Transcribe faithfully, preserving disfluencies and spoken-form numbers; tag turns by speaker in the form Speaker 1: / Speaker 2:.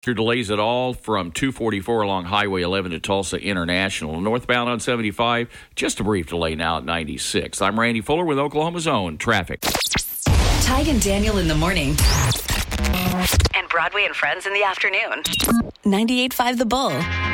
Speaker 1: Delays at all from two forty-four along Highway eleven to Tulsa International. Northbound on seventy-five, just a brief delay now at ninety-six. I'm Randy Fuller with Oklahoma's Own Traffic.
Speaker 2: Tig and Daniel in the morning. And Broadway and Friends in the afternoon. ninety-eight point five The Bull.